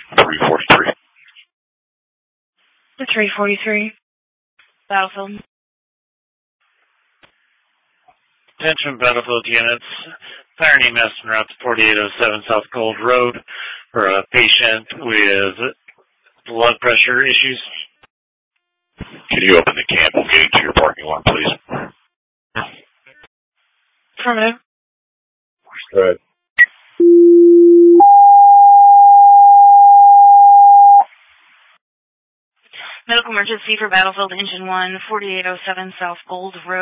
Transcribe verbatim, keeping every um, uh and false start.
three forty-three. The three forty-three. Battlefield. Attention Battlefield units. Fire name estimate route to forty-eight oh seven South Gold Road for a patient with blood pressure issues. Can you open the Campbell gate to your parking lot, please? Affirmative. Go ahead. Medical emergency for Battlefield Engine one, forty-eight oh seven South Gold Road.